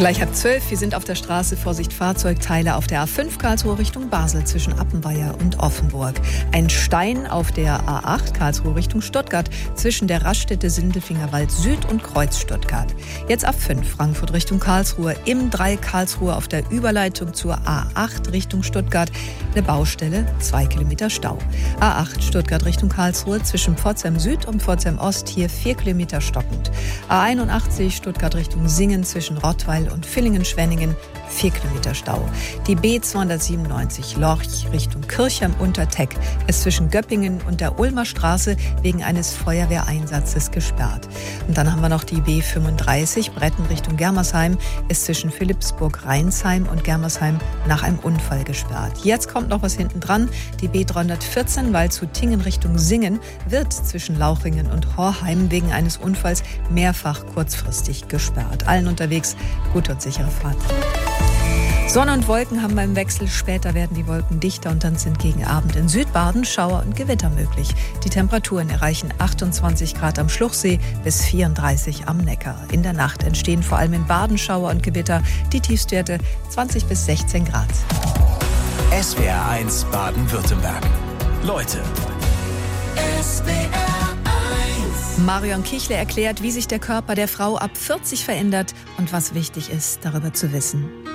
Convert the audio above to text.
Gleich 11:30, wir sind auf der Straße, Vorsicht Fahrzeugteile auf der A5 Karlsruhe Richtung Basel zwischen Appenweier und Offenburg. Ein Stein auf der A8 Karlsruhe Richtung Stuttgart zwischen der Raststätte Sindelfingerwald Süd und Kreuz Stuttgart. Jetzt A5 Frankfurt Richtung Karlsruhe, im 3 Karlsruhe auf der Überleitung zur A8 Richtung Stuttgart. Eine Baustelle, 2 Kilometer Stau. A8 Stuttgart Richtung Karlsruhe zwischen Pforzheim Süd und Pforzheim Ost, hier 4 Kilometer stockend. A81 Stuttgart Richtung Singen zwischen Rottweil und Villingen-Schwenningen, 4 Kilometer Stau. Die B297 Lorch Richtung Kirchheim Unterteck ist zwischen Göppingen und der Ulmer Straße wegen eines Feuerwehreinsatzes gesperrt. Und dann haben wir noch die B35 Bretten Richtung Germersheim, ist zwischen Philippsburg-Rheinsheim und Germersheim nach einem Unfall gesperrt. Jetzt kommt noch was hinten dran. Die B314 Waldshut-Tingen Richtung Singen wird zwischen Lauchringen und Horheim wegen eines Unfalls mehrfach kurzfristig gesperrt. Allen unterwegs gute und sichere Fahrt. Sonne und Wolken haben wir im Wechsel. Später werden die Wolken dichter und dann sind gegen Abend in Südbaden Schauer und Gewitter möglich. Die Temperaturen erreichen 28 Grad am Schluchsee bis 34 am Neckar. In der Nacht entstehen vor allem in Baden Schauer und Gewitter. Die Tiefstwerte 20 bis 16 Grad. SWR1 Baden-Württemberg. Leute. Marion Kichler erklärt, wie sich der Körper der Frau ab 40 verändert und was wichtig ist, darüber zu wissen.